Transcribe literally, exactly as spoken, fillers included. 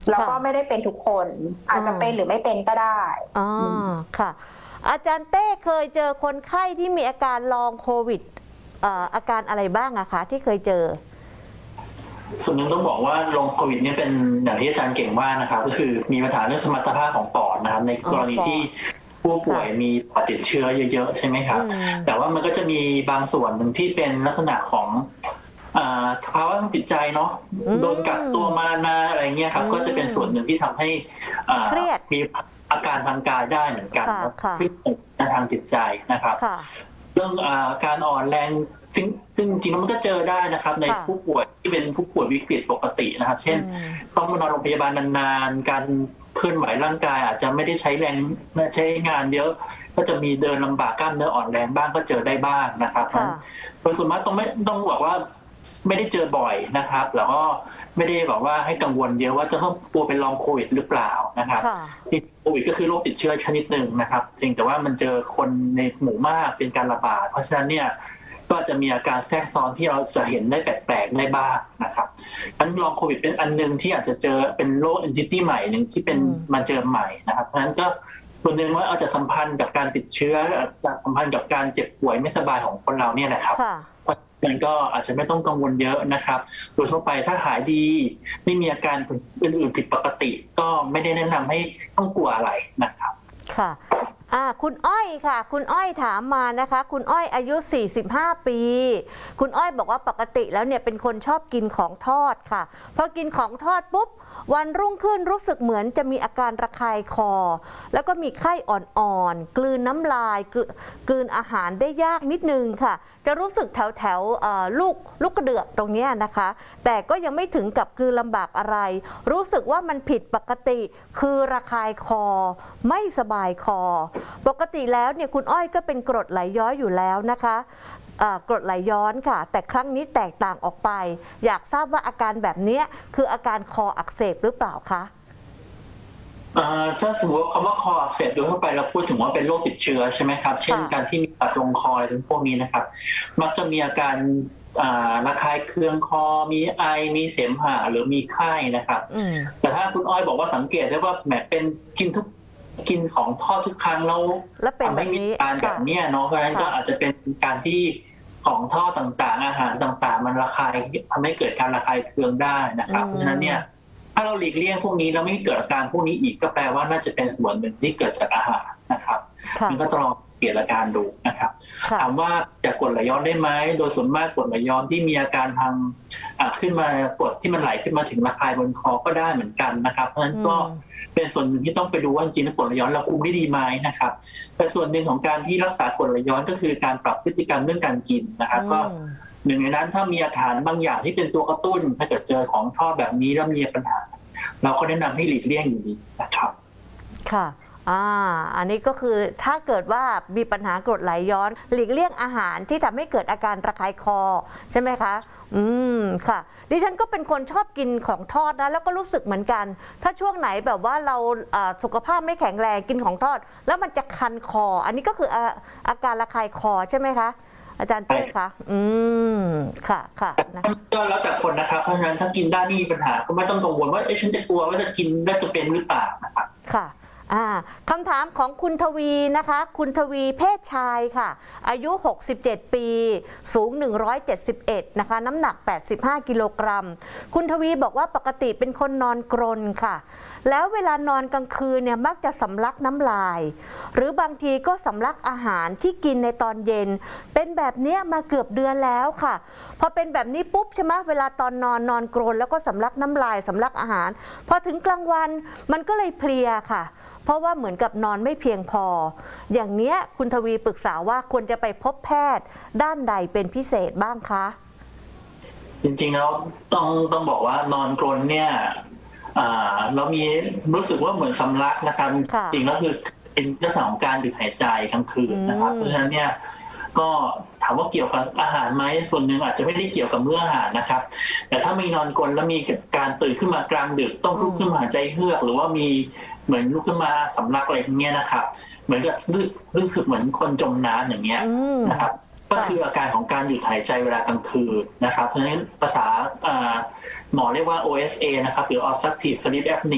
แล้วก็ไม่ได้เป็นทุกคนอาจจะเป็นหรือไม่เป็นก็ได้อ๋อค่ะอาจารย์เต้เคยเจอคนไข้ที่มีอาการลองโควิดอาการอะไรบ้างอะคะที่เคยเจอส่วนหนึ่งต้องบอกว่าลงโควิดเนี่ยเป็นอย่างที่อาจารย์เก่งว่านะครับก็คือมีปัญหาเรื่องสมรรถภาพของปอดนะครับในกรณีที่ผู้ป่วยมีปอดติดเชื้อเยอะๆใช่ไหมครับแต่ว่ามันก็จะมีบางส่วนหนึ่งที่เป็นลักษณะของภาวะทางจิตใจเนาะโดนกักตัวมานาอะไรเงี้ยครับก็จะเป็นส่วนหนึ่งที่ทำให้เครียดมีอาการทางกายได้เหมือนกันที่เป็นทางจิตใจนะครับเรื่องการอ่อนแรงซึ่งซึ่งจริงๆมันก็เจอได้นะครับในผู้ป่วยที่เป็นผู้ป่วยวิกฤตปกตินะครับเช่นต้องมานอนโรงพยาบาลนานๆการเคลื่อนไหวร่างกายอาจจะไม่ได้ใช้แรงไม่ใช้งานเยอะก็จะมีเดินลำบากกล้ามเนื้ออ่อนแรงบ้างก็เจอได้บ้างนะครับโดยส่วนมากต้องไม่ต้องบอกว่าไม่ได้เจอบ่อยนะครับแล้วก็ไม่ได้บอกว่าให้กังวลเยอะว่าจะต้องกลัวเป็นลองโควิดหรือเปล่านะครับโควิดก็คือโรคติดเชื้อชนิดหนึ่งนะครับจริงแต่ว่ามันเจอคนในหมู่มากเป็นการระบาดเพราะฉะนั้นเนี่ยก็จะมีอาการแทรกซ้อนที่เราจะเห็นได้แปลกๆได้บ้างนะครับงั้นลองโควิดเป็นอันนึงที่อาจจะเจอเป็นโรค entity ใหม่หนึ่งที่เป็นมาเจอใหม่นะครับเพราะฉะนั้นก็ส่วนหนึ่งว่าเอาจะสัมพันธ์กับการติดเชื้อจะสัมพันธ์กับการเจ็บป่วยไม่สบายของคนเราเนี่ยแหละครับมันก็อาจจะไม่ต้องกังวลเยอะนะครับโดยทั่วไปถ้าหายดีไม่มีอาการอื่นๆผิดปกติก็ไม่ได้แนะนำให้ต้องกลัวอะไรนะครับค่ะอ่าคุณอ้อยค่ะคุณอ้อยถามมานะคะคุณอ้อยอายุสี่สิบห้าปีคุณอ้อยบอกว่าปกติแล้วเนี่ยเป็นคนชอบกินของทอดค่ะพอกินของทอดปุ๊บวันรุ่งขึ้นรู้สึกเหมือนจะมีอาการระคายคอแล้วก็มีไข้อ่อนๆกลืนน้ำลายกลืนอาหารได้ยากนิดนึงค่ะจะรู้สึกแถวแถวลูกลูกกระเดือกตรงนี้นะคะแต่ก็ยังไม่ถึงกับกลืนลำบากอะไรรู้สึกว่ามันผิดปกติคือระคายคอไม่สบายคอปกติแล้วเนี่ยคุณอ้อยก็เป็นกรดไหลย้อยอยู่แล้วนะคะกรดไหลย้อนค่ะแต่ครั้งนี้แตกต่างออกไปอยากทราบว่าอาการแบบนี้คืออาการคออักเสบหรือเปล่าคะถ้าสมมติคำว่าคออักเสบโดยทั่วไปเราพูดถึงว่าเป็นโรคติดเชื้อใช่ไหมครับเช่นการที่มีตัดลงคออะไรทั้งพวกนี้นะครับมักจะมีอาการระคายเคืองคอมีไอมีเสมหะหรือมีไข้นะครับแต่ถ้าคุณอ้อยบอกว่าสังเกตได้ว่าแหมเป็นกินทุกกินของทอดทุกครั้งแล้วทำให้มีการแบบนี้เนาะเพราะฉะนั้นก็อาจจะเป็นการที่ของทอดต่างๆอาหารต่างๆมันระคายทำให้เกิดการระคายเคืองได้นะครับเพราะฉะนั้นเนี่ยถ้าเราหลีกเลี่ยงพวกนี้แล้วไม่เกิดอาการพวกนี้อีกก็แปลว่าน่าจะเป็นส่วนหนึ่งที่เกิดจากอาหารนะครับมันก็ต้องลองเปลี่ยนอาการดูนะครับถามว่าจะกรดไหลย้อนได้ไหมโดยส่วนมากกรดไหลย้อนที่มีอาการทางขึ้นมากรดที่มันไหลขึ้นมาถึงระคายบนคอก็ได้เหมือนกันนะครับเพราะฉะนั้นก็เป็นส่วนหนึ่งที่ต้องไปดูว่าจริงๆกรดไหลย้อนเราคุมได้ดีไหมนะครับแต่ส่วนหนึ่งของการที่รักษากรดไหลย้อนก็คือการปรับพฤติกรรมเรื่องการกินนะครับก็หนึ่งในนั้นถ้ามีอาหารบางอย่างที่เป็นตัวกระตุ้นถ้าเกิดเจอของทอดแบบนี้แล้วมีปัญหาเราก็แนะนำให้หลีกเลี่ยงอยู่ดีนะครับค่ะอ่าอันนี้ก็คือถ้าเกิดว่ามีปัญหากรดไหลย้อนหลีกเลี่ยงอาหารที่ทำให้เกิดอาการระคายคอใช่ไหมคะอืมค่ะดิฉันก็เป็นคนชอบกินของทอดนะแล้วก็รู้สึกเหมือนกันถ้าช่วงไหนแบบว่าเราสุขภาพไม่แข็งแรงกินของทอดแล้วมันจะคันคออันนี้ก็คืออาการระคายคอใช่ไหมคะอาจารย์เต้คะอืมค่ะค่ะก็แล้วแต่คนนะครับเพราะฉะนั้นถ้ากินได้ไม่มีปัญหาก็ไม่ต้องกังวลว่าเอ๊ะฉันจะกลัวว่าจะกินแล้วจะเป็นหรือเปล่านะครับค่ะอ่าคำถามของคุณทวีนะคะคุณทวีเพศชายค่ะอายุหกสิบเจ็ดปีสูงหนึ่งร้อยเจ็ดสิบเอ็ดนะคะน้ำหนักแปดสิบห้ากิโลกรัมคุณทวีบอกว่าปกติเป็นคนนอนกรนค่ะแล้วเวลานอนกลางคืนเนี่ยมักจะสำลักน้ำลายหรือบางทีก็สำลักอาหารที่กินในตอนเย็นเป็นแบบนี้มาเกือบเดือนแล้วค่ะพอเป็นแบบนี้ปุ๊บใช่ไหมเวลาตอนนอนนอนกรนแล้วก็สำลักน้ำลายสำลักอาหารพอถึงกลางวันมันก็เลยเพลียค่ะเพราะว่าเหมือนกับนอนไม่เพียงพออย่างเนี้ยคุณทวีปรึกษาว่าควรจะไปพบแพทย์ด้านใดเป็นพิเศษบ้างคะจริงๆแล้วต้องต้องบอกว่านอนกรนเนี่ยเรามีรู้สึกว่าเหมือนสำลักนะครับจริงแล้วคือเป็นลักษณะของการหยุดหายใจกลางคืนนะครับเพราะฉะนั้นเนี่ยก็ถามว่าเกี่ยวกับอาหารไหมส่วนหนึ่งอาจจะไม่ได้เกี่ยวกับเรื่องอาหารนะครับแต่ถ้ามีนอนกรนแล้วมีการตื่นขึ้นมากลางดึกต้องลุกขึ้นมาหายใจเฮือกหรือว่ามีเหมือนลุกขึ้นมาสำลักอะไรอย่างเงี้ยนะครับเหมือนกับรู้สึกเหมือนคนจมน้ำอย่างเงี้ยนะครับก็คืออาการของการหยุดหายใจเวลากลางคืนนะครับเพราะฉะนั้นภาษาหมอเรียกว่า โอ เอส เอ นะครับหรือ obstructive sleep apnea